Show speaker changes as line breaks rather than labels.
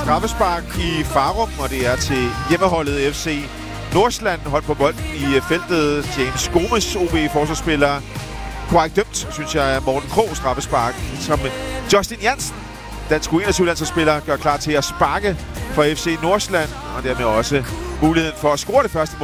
straffespark i Farum, og det er til hjemmeholdet FC Nordsjælland. Hold på bolden i feltet. James Gomes, OB-forsvarsspiller. Korrekt dømt, synes jeg, Morten Krog straffespark, som Justin Jansen, dansk U21-landsholdsspiller, gør klar til at sparke for FC Nordsjælland, og dermed også muligheden for at score det første mål.